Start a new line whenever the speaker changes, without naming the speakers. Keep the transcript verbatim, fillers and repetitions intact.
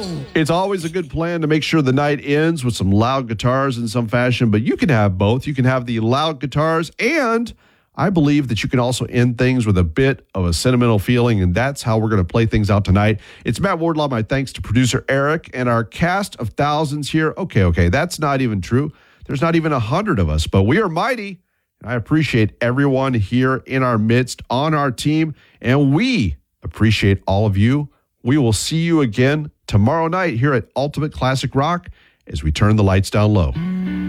It's always a good plan to make sure the night ends with some loud guitars in some fashion, but you can have both. You can have the loud guitars, and I believe that you can also end things with a bit of a sentimental feeling, and that's how we're going to play things out tonight. It's Matt Wardlaw. My thanks to producer Eric and our cast of thousands here. Okay, okay, that's not even true. There's not even a hundred of us, but we are mighty. I appreciate everyone here in our midst on our team, and we appreciate all of you. We will see you again tomorrow night here at Ultimate Classic Rock as we turn the lights down low.